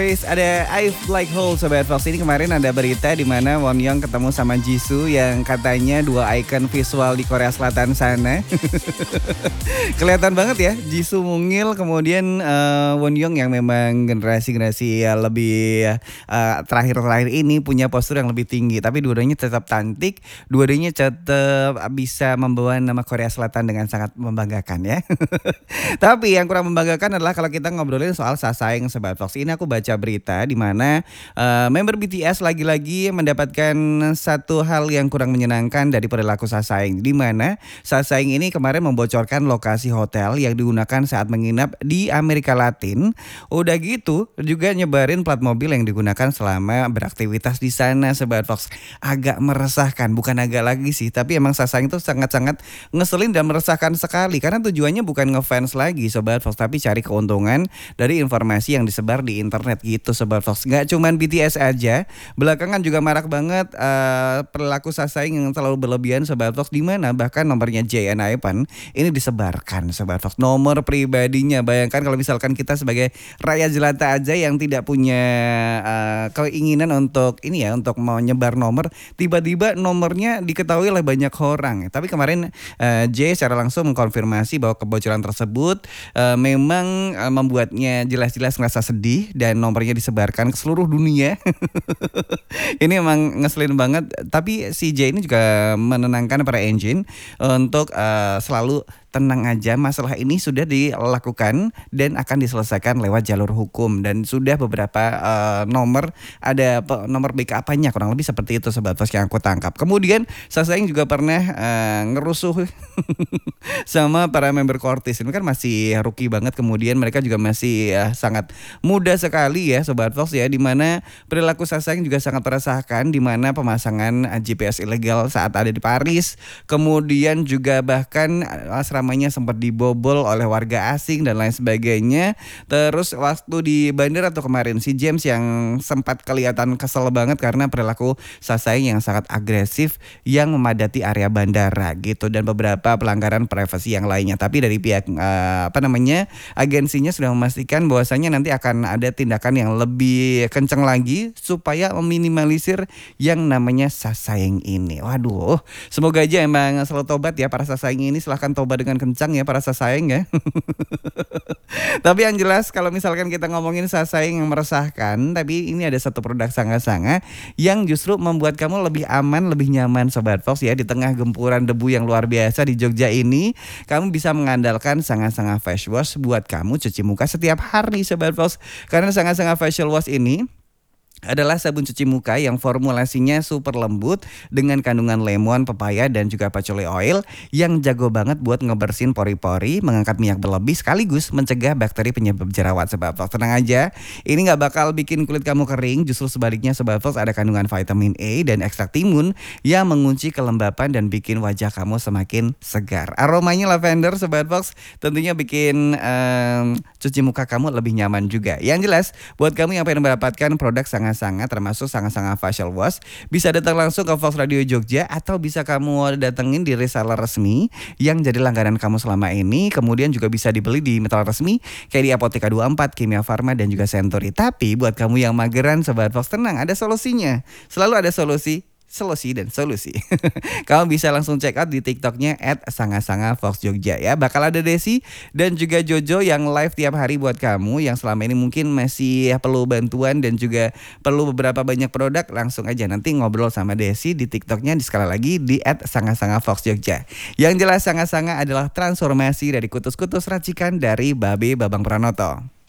Guys, ada I've Black Hole Sobat Fox. Ini kemarin ada berita di mana Wonyoung ketemu sama Jisoo yang katanya dua icon visual di Korea Selatan sana. Kelihatan banget ya, Jisoo mungil, kemudian Wonyoung yang memang generasi-generasi ya lebih terakhir-terakhir ini punya postur yang lebih tinggi. Tapi dua-duanya tetap cantik, dua-duanya tetap bisa membawa nama Korea Selatan dengan sangat membanggakan ya. Tapi yang kurang membanggakan adalah kalau kita ngobrolin soal sasaeng Sobat Fox. Ini aku baca berita di mana member BTS lagi-lagi mendapatkan satu hal yang kurang menyenangkan dari perilaku sasaeng, di mana sasaeng ini kemarin membocorkan lokasi hotel yang digunakan saat menginap di Amerika Latin. Udah gitu juga nyebarin plat mobil yang digunakan selama beraktivitas di sana Sobat Fox. Agak meresahkan, bukan agak lagi sih, tapi emang sasaeng itu sangat-sangat ngeselin dan meresahkan sekali karena tujuannya bukan ngefans lagi Sobat Fox, tapi cari keuntungan dari informasi yang disebar di internet gitu Sobat Fox. Gak cuman BTS aja, belakangan juga marak banget perilaku sasaeng yang terlalu berlebihan Sobat Fox, di mana bahkan nomornya Jae and Ivan ini disebarkan Sobat Fox, nomor pribadinya. Bayangkan kalau misalkan kita sebagai rakyat jelata aja yang tidak punya keinginan untuk ini ya, untuk mau nyebar nomor, tiba-tiba nomornya diketahui oleh banyak orang. Tapi kemarin Jae secara langsung mengkonfirmasi bahwa kebocoran tersebut memang membuatnya jelas-jelas ngerasa sedih dan nomornya disebarkan ke seluruh dunia. Ini emang ngeselin banget. Tapi si Jae ini juga menenangkan para engine untuk selalu tenang aja, masalah ini sudah dilakukan dan akan diselesaikan lewat jalur hukum, dan sudah beberapa nomor, ada nomor backup-nya kurang lebih seperti itu Sobat Fox yang aku tangkap. Kemudian sasaeng juga pernah ngerusuh sama para member Kortis. Ini kan masih rookie banget, kemudian mereka juga masih sangat muda sekali ya Sobat Fox ya, dimana perilaku sasaeng juga sangat meresahkan, dimana pemasangan GPS ilegal saat ada di Paris, kemudian juga bahkan asramanya sempat dibobol oleh warga asing dan lain sebagainya. Terus waktu di bandara tuh kemarin si James yang sempat kelihatan kesel banget karena perilaku sasaeng yang sangat agresif yang memadati area bandara gitu, dan beberapa pelanggaran privasi yang lainnya. Tapi dari pihak agensinya sudah memastikan bahwasanya nanti akan ada tindakan yang lebih kencang lagi supaya meminimalisir yang namanya sasaeng ini. Waduh, semoga aja emang selalu tobat ya para sasaeng ini, silahkan tobat dengan kencang ya para sasaeng ya. Tapi yang jelas kalau misalkan kita ngomongin sasaeng yang meresahkan, tapi ini ada satu produk sanga-sanga yang justru membuat kamu lebih aman, lebih nyaman Sobat Fox ya. Di tengah gempuran debu yang luar biasa di Jogja ini, kamu bisa mengandalkan sanga-sanga face wash buat kamu cuci muka setiap hari Sobat Fox. Karena sanga-sanga facial wash ini adalah sabun cuci muka yang formulasinya super lembut dengan kandungan lemon, pepaya, dan juga patchouli oil yang jago banget buat ngebersihin pori-pori, mengangkat minyak berlebih, sekaligus mencegah bakteri penyebab jerawat Sobat Fox. Tenang aja, ini gak bakal bikin kulit kamu kering, justru sebaliknya Sobat Fox, ada kandungan vitamin A dan ekstrak timun yang mengunci kelembapan dan bikin wajah kamu semakin segar. Aromanya lavender Sobat Fox, tentunya bikin cuci muka kamu lebih nyaman juga. Yang jelas, buat kamu yang pengen mendapatkan produk sanga-sanga termasuk sanga-sanga facial wash, bisa datang langsung ke Fox Radio Jogja atau bisa kamu datengin di reseller resmi yang jadi langganan kamu selama ini. Kemudian juga bisa dibeli di mitra resmi kayak di Apotheka 24, Kimia Farma, dan juga Century. Tapi buat kamu yang mageran Sobat Fox, tenang, ada solusinya. Selalu ada solusi dan solusi. Kamu bisa langsung check out di TikToknya @sanga-sanga-fox-jogja ya. Bakal ada Desi dan juga Jojo yang live tiap hari buat kamu yang selama ini mungkin masih perlu bantuan dan juga perlu beberapa banyak produk. Langsung aja nanti ngobrol sama Desi di TikToknya, sekali lagi di @sanga-sanga-fox-jogja. Yang jelas sanga-sanga adalah transformasi dari kutus-kutus racikan dari Babe Babang Pranoto.